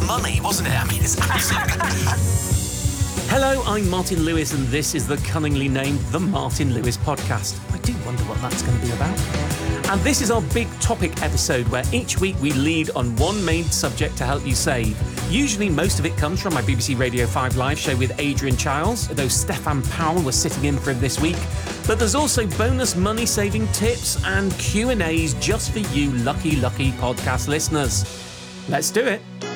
money, wasn't it? I mean, it's absolutely... Hello, I'm Martin Lewis, and this is the cunningly named The Martin Lewis Podcast. I do wonder what that's going to be about. And this is our big topic episode, where each week we lead on one main subject to help you save. Usually most of it comes from my BBC Radio 5 live show with Adrian Chiles, though Stefan Powell was sitting in for him this week. But there's also bonus money-saving tips and Q&As just for you lucky podcast listeners. Let's do it.